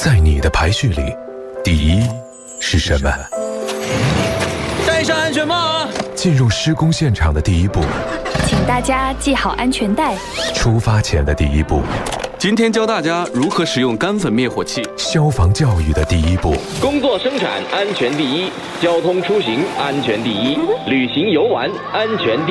在你的排序里，第一是什么？ 戴上安全帽啊！ 进入施工现场的第一步， 请大家系好安全带。 出发前的第一步， 今天教大家如何使用干粉灭火器。 消防教育的第一步， 工作生产安全第一，交通出行安全第一，旅行游玩安全第一。